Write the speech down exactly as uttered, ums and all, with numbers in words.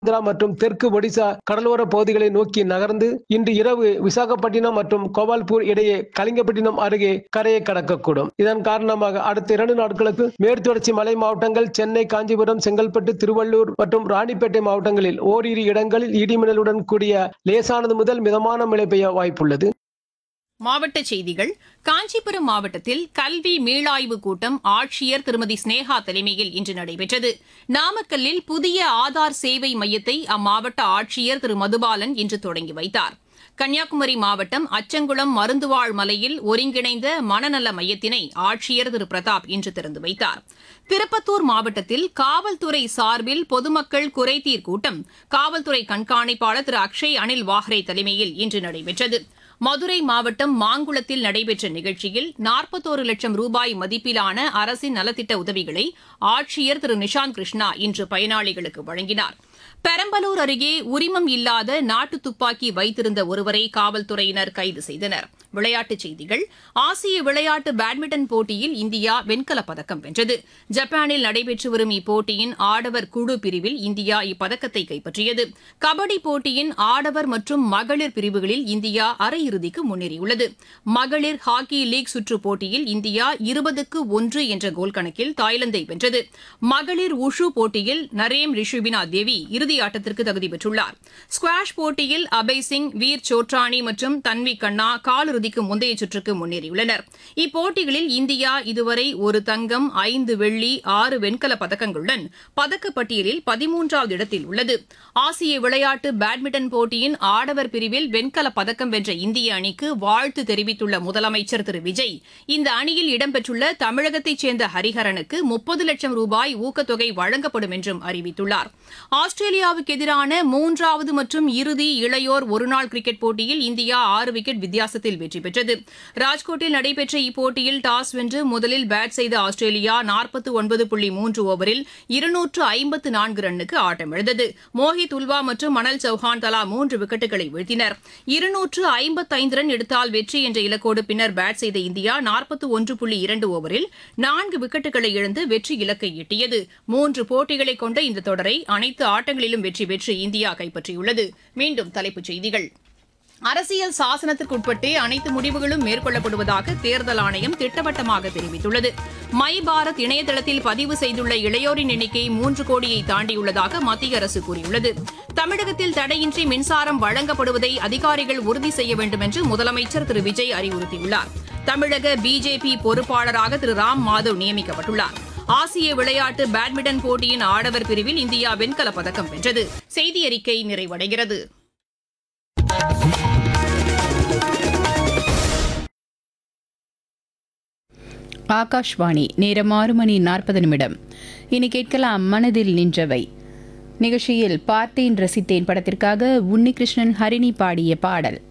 ஆந்திரா மற்றும் தெற்கு ஒடிசா கடலோர பகுதிகளை நோக்கி நகர்ந்து இன்று இரவு விசாகப்பட்டினம் மற்றும் கோபால்பூர் இடையே கலிங்கப்பட்டினம் அருகே கரையை கடக்கக்கூடும். இதன் காரணமாக அடுத்த இரண்டு நாட்களுக்கு மேற்கு தொடர்ச்சி மலை மாவட்டங்கள், சென்னை, காஞ்சிபுரம், செங்கல்பட்டு, திருவள்ளூர் மற்றும் ராணிப்பேட்டை மாவட்டங்களில் ஓரிரு இடங்களில் இடிமின்னலுடன் கூடிய லேசானது முதல் மிதமான மழை பெய்ய வாய்ப்புள்ளது. மாவட்டச் செய்திகள். காஞ்சிபுரம் மாவட்டத்தில் கல்வி மீளாய்வு கூட்டம் ஆட்சியர் திருமதி ஸ்னேகா தலைமையில் இன்று நடைபெற்றது. நாமக்கல்லில் புதிய ஆதார் சேவை மையத்தை அம்மாவட்ட ஆட்சியர் திரு மதுபாலன் இன்று தொடங்கி வைத்தார். கன்னியாகுமரி மாவட்டம் அச்சங்குளம் மருந்துவாழ் மலையில் ஒருங்கிணைந்த மனநல மையத்தினை ஆட்சியர் திரு பிரதாப் இன்று திறந்து வைத்தார். திருப்பத்தூர் மாவட்டத்தில் காவல்துறை சார்பில் பொதுமக்கள் குறைதீர் கூட்டம் காவல்துறை கண்காணிப்பாளர் திரு அக்ஷய் அனில் வாஹ்ரே தலைமையில் இன்று நடைபெற்றது. மதுரை மாவட்டம் மாங்குளத்தில் நடைபெற்ற நிகழ்ச்சியில் நாற்பத்தோரு லட்சம் ரூபாய் மதிப்பிலான அரசின் நலத்திட்ட உதவிகளை ஆட்சியர் திரு நிஷாந்த் கிருஷ்ணா இன்று பயனாளிகளுக்கு வழங்கினார். பெரம்பலூர் அருகே உரிமம் இல்லாத நாட்டு துப்பாக்கி வைத்திருந்த ஒருவரை காவல்துறையினர் கைது செய்தனர். விளையாட்டுச் செய்திகள். ஆசிய விளையாட்டு பேட்மிண்டன் போட்டியில் இந்தியா வெண்கலப் பதக்கம் வென்றது. ஜப்பானில் நடைபெற்று வரும் இப்போட்டியின் ஆடவர் குழு பிரிவில் இந்தியா இப்பதக்கத்தை கைப்பற்றியது. கபடி போட்டியின் ஆடவர் மற்றும் மகளிர் பிரிவுகளில் இந்தியா அரையிறுதிக்கு முன்னேறியுள்ளது. மகளிர் ஹாக்கி லீக் சுற்றுப் போட்டியில் இந்தியா இருபதுக்கு ஒன்று என்ற கோல் கணக்கில் தாய்லாந்தை வென்றது. மகளிர் உஷு போட்டியில் நரேம் ரிஷுபினா தேவி இறுதி ஆட்டத்திற்கு தகுதி பெற்றுள்ளார். ஸ்குவாஷ் போட்டியில் அபய் சிங், வீர் சோட்ரானி மற்றும் தன்வி கண்ணா காலிறுதிக்கு முந்தைய சுற்றுக்கு முன்னேறியுள்ளனர். இப்போட்டிகளில் இந்தியா இதுவரை ஒரு தங்கம், ஐந்து வெள்ளி, ஆறு வெண்கல பதக்கங்களுடன் பதக்கப்பட்டியலில் பதிமூன்றாவது இடத்தில் உள்ளது. ஆசிய விளையாட்டு பேட்மிண்டன் போட்டியின் ஆடவர் பிரிவில் வெண்கல பதக்கம் வென்ற இந்திய அணிக்கு வாழ்த்து தெரிவித்துள்ள முதலமைச்சர் திரு விஜய், இந்த அணியில் இடம்பெற்றுள்ள தமிழகத்தைச் சேர்ந்த ஹரிஹரனுக்கு முப்பது லட்சம் ரூபாய் ஊக்கத்தொகை வழங்கப்படும் என்றும் அறிவித்துள்ளார். ஆஸ்திரேலியாவுக்கு எதிரான மூன்றாவது மற்றும் இறுதி இளையோர் ஒருநாள் கிரிக்கெட் போட்டியில் இந்தியா ஆறு விக்கெட் வித்தியாசத்தில் வெற்றி பெற்றது. ராஜ்கோட்டில் நடைபெற்ற இப்போட்டியில் டாஸ் வென்று முதலில் பேட் செய்த ஆஸ்திரேலியா நாற்பத்து ஒன்பது புள்ளி மூன்று ஓவரில் இருநூற்று ஐம்பத்து நான்கு ரன்னுக்கு ஆட்டமிழந்தது. மோஹித் உல்வா மற்றும் மணல் சௌஹான் தலா மூன்று விக்கெட்டுகளை வீழ்த்தினர். இருநூற்று ஐம்பத்தைந்து ரன் எடுத்தால் வெற்றி என்ற இலக்கோடு பின்னர் பேட் செய்த இந்தியா நாற்பத்து ஒன்று புள்ளி இரண்டு ஓவரில் நான்கு விக்கெட்டுகளை இழந்து வெற்றி இலக்கை எட்டியது. மூன்று போட்டிகளை கொண்ட இந்த தொடரை அனைத்து ஆட்டங்களிலும் வெற்றி பெற்று இந்தியா கைப்பற்றியுள்ளது. மீண்டும் தலைப்புச் செய்திகள். அரசியல் சாசனத்திற்குட்பட்டே அனைத்து முடிவுகளும் மேற்கொள்ளப்படுவதாக தேர்தல் ஆணையம் திட்டவட்டமாக தெரிவித்துள்ளது. மை பாரத் இணையதளத்தில் பதிவு செய்துள்ள இளையோரின் எண்ணிக்கை மூன்று கோடியை தாண்டியுள்ளதாக மத்திய அரசு கூறியுள்ளது. தமிழகத்தில் தடையின்றி மின்சாரம் வழங்கப்படுவதை அதிகாரிகள் உறுதி செய்ய வேண்டும் என்று முதலமைச்சர் திரு விஜய் அறிவுறுத்தியுள்ளார். தமிழக பிஜேபி பொறுப்பாளராக திரு ராம் மாதவ் நியமிக்கப்பட்டுள்ளார். ஆசிய விளையாட்டு பேட்மிண்டன் போட்டியின் ஆடவர் பிரிவில் இந்தியா வெண்கலப் பதக்கம் வென்றது. செய்தி அறிக்கை நிறைவடைகிறது. ஆகாஷ்வாணி. நேரம் ஆறு மணி நாற்பது நிமிடம். இனி கேட்கலாம் மனதில் நின்றவை. நிகழ்ச்சியில் பார்த்தேன் ரசித்தேன் படத்திற்காக உன்னிகிருஷ்ணன், ஹரிணி பாடிய பாடல்.